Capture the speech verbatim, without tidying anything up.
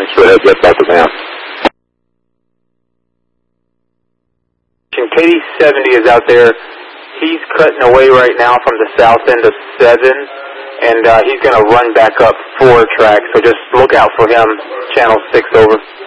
Thanks for the heads up about the map. K D seventy is out there. He's cutting away right now from the south end of seven, and uh, he's going to run back up four tracks, so just look out for him. Channel six over.